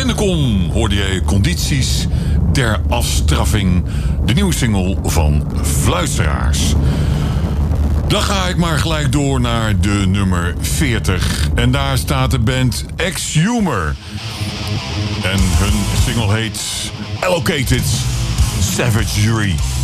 Kon hoorde je Condities ter afstraffing. De nieuwe single van Fluisteraars. Dan ga ik maar gelijk door naar de nummer 40. En daar staat de band Ex-Humor. En hun single heet Allocated Savagery.